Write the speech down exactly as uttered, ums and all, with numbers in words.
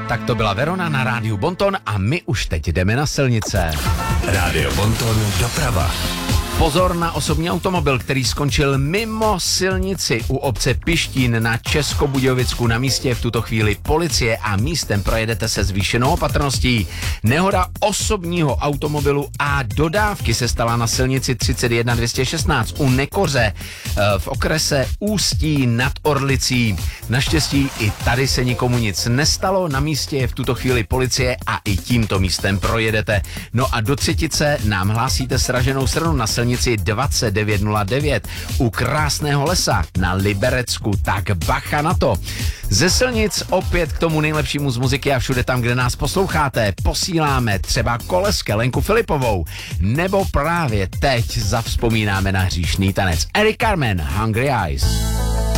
Tak to byla Verona na rádiu Bonton a my už teď jdeme na silnice. Rádio Bonton doprava. Pozor na osobní automobil, který skončil mimo silnici u obce Pištín na Českobudějovicku. Na místě je v tuto chvíli policie a místem projedete se zvýšenou opatrností. Nehoda osobního automobilu a dodávky se stala na silnici třicet jedna dvě stě šestnáct u Nekoře v okrese Ústí nad Orlicí. Naštěstí i tady se nikomu nic nestalo, na místě je v tuto chvíli policie a i tímto místem projedete. No a do třetice nám hlásíte sraženou stranu na silnici dvacet devět nula devět u Krásného lesa na Liberecku, tak bacha na to. Ze silnic opět k tomu nejlepšímu z muziky a všude tam, kde nás posloucháte, posíláme třeba Koleske Lenku Filipovou, nebo právě teď zavzpomínáme na hříšný tanec Eric Carmen, Hungry Eyes.